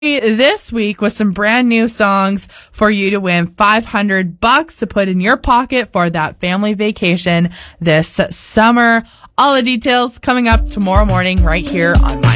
this week with some brand new songs for you to win $500 to put in your pocket for that family vacation this summer. All the details coming up tomorrow morning right here on